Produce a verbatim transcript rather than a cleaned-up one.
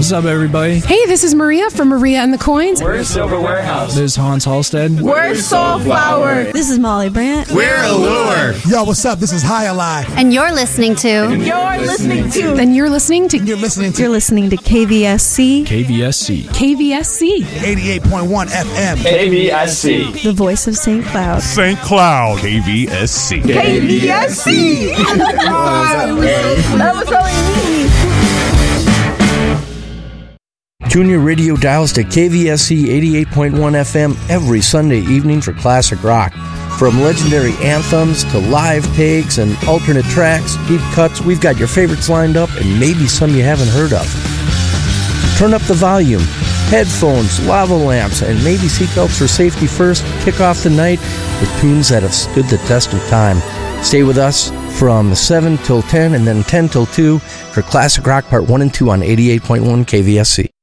What's up, everybody? Hey, this is Maria from Maria and the Coins. We're Silver Warehouse. This is Hans Halstead. We're Soulflower. This is Molly Brandt. We're Allure. Yo, what's up? This is High Alive. And you're listening to... And you're listening to... And you're listening to... You're listening to... You're listening to K V S C. K V S C. K V S C. eighty-eight point one F M. K V S C. The voice of Saint Cloud. Saint Cloud. K V S C. K V S C. That was only me. Tune your radio dials to K V S C eighty-eight point one F M every Sunday evening for classic rock. From legendary anthems to live takes and alternate tracks, deep cuts, we've got your favorites lined up and maybe some you haven't heard of. Turn up the volume, headphones, lava lamps, and maybe seatbelts for safety first. Kick off the night with tunes that have stood the test of time. Stay with us from seven till ten and then ten till two for Classic Rock Part one and two on eighty-eight point one K V S C.